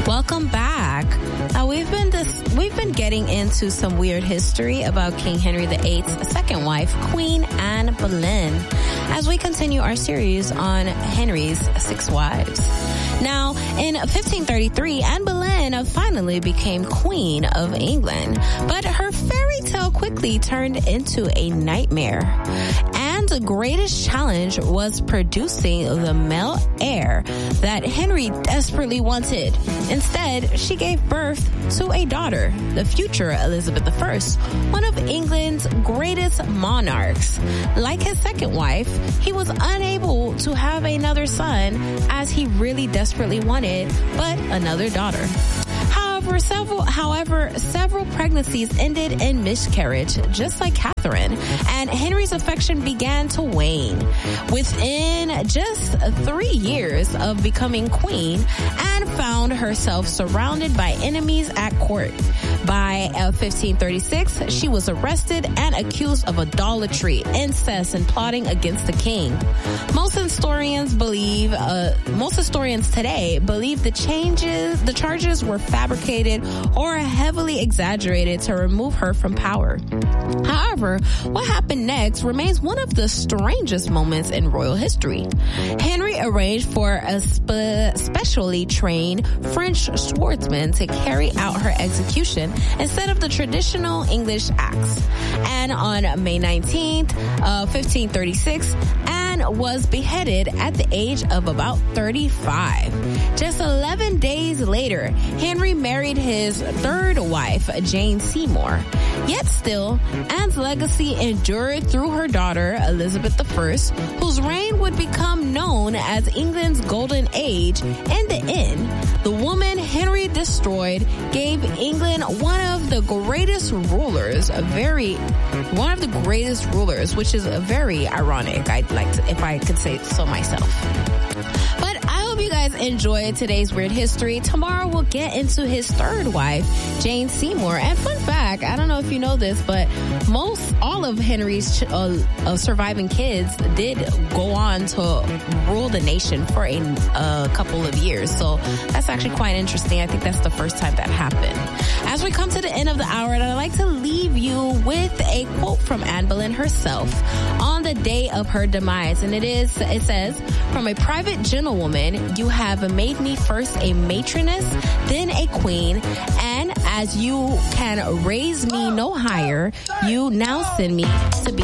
Welcome back. We've been getting into some weird history about King Henry VIII's second wife, Queen Anne Boleyn, as we continue our series on Henry's 6 wives. Now, in 1533, Anne Boleyn finally became Queen of England, but her fairy tale quickly turned into a nightmare. Anne's greatest challenge was producing the male heir that Henry desperately wanted. Instead, she gave birth to a daughter, the future Elizabeth I, one of England's greatest monarchs. Like his second wife, he was unable to have another son as he really desperately wanted, but another daughter. However, several pregnancies ended in miscarriage, just like Catherine, and Henry's affection began to wane. Within just 3 years of becoming queen, Anne found herself surrounded by enemies at court. By 1536, she was arrested and accused of idolatry, incest, and plotting against the king. Most historians today believe the charges were fabricated or heavily exaggerated to remove her from power. However, what happened next remains one of the strangest moments in royal history. Henry arranged for a specially trained French swordsman to carry out her execution instead of the traditional English axe. And on May 19th, 1536, Anne was beheaded at the age of about 35. Just 11 days later, Henry married his third wife, Jane Seymour. Yet still, Anne's legacy endured through her daughter, Elizabeth I, whose reign would become known as England's Golden Age. In the end, the woman Henry destroyed gave England one of the greatest rulers, which is very ironic. I'd like to, if I could say so myself. But I hope you guys enjoyed today's Weird History. Tomorrow we'll get into his third wife, Jane Seymour. And fun fact, I don't know if you know this, but all of Henry's surviving kids did go on to rule the nation for a couple of years. So that's actually quite interesting. I think that's the first time that happened. As we come to the end of the hour, I'd like to leave you with a quote from Anne Boleyn herself on the day of her demise. And it says, "From a private gentlewoman, you have made me first a matroness, then a queen, and as you can raise me no higher, you now send me to be